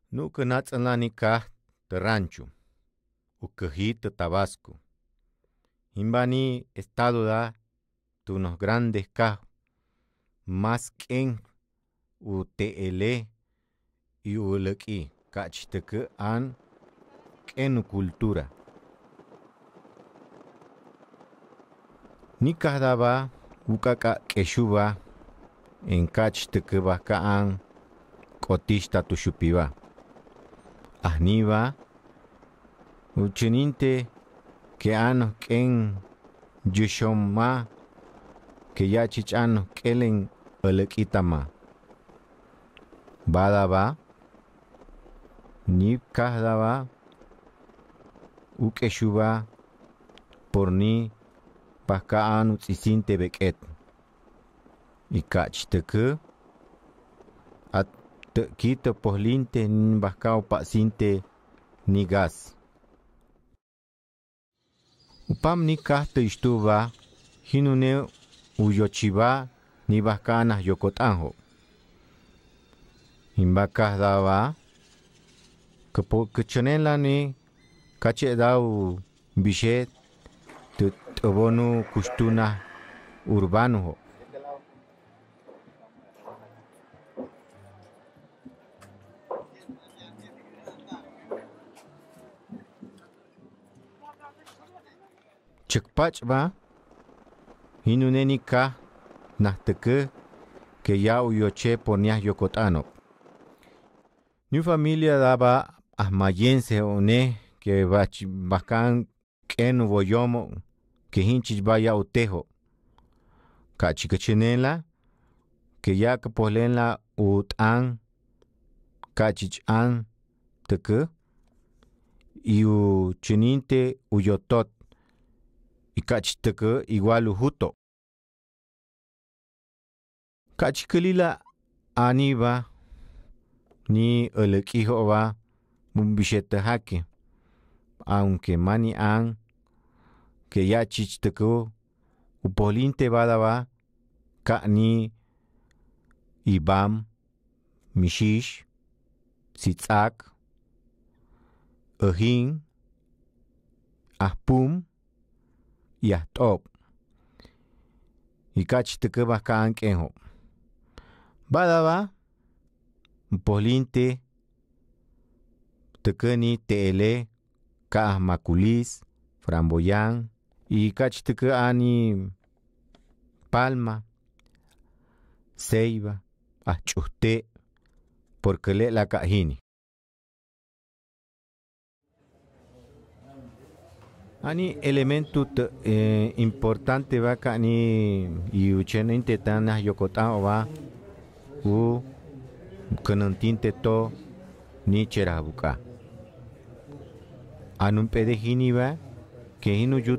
Nu Natzalanika de Rancho, Ucajita, Tabasco. Imbani estado da tunos grandes ca más ken UTL y uleki cachteke an ken cultura. Ni kadaba ukaka keshuba en cachteke bakaan kotista tushupiba. Ahniba uchininte que ano ken yushoma que ya chichano kelen elekitama. Badaba ni kahdaba ukeshuba por ni pakaan utsisinte beket. Ikachteke at kita pohlinte ni bakao pasinte ni gas. Upam ni kahte istuba hinune uyochiba ni bakana yokotanjo. Imbaka daba kechenela ni kache dau bishet tobonu kustuna urbano. Chekpach ba hinuneni ka nahteke que ya uyoche ponias yokotano. Ni familia daba ahmayense one que bakan ken boyomo que hinchich vaya utejo. Kachikachenela que ya que polenla utan kachich an teke y u chininte uyotot. Y kachiteke igual ujuto. Kachikelila aniba ni elekijo va bumbishete haki. Aunque mani an que ya chichteko upoliente badaba ka ni ibam mishish sitzak ahin ahpum y ahtop. Y kachichteke baka ankenjo. Badaba polinte tekeni tele ka maculis framboyan y kachteke ani palma ceiba achuste porque le la cajini ani elemento importante va ni y ucheninte tana yokotao va u kanantinte to ni cherabuka anun pedejini va que hinu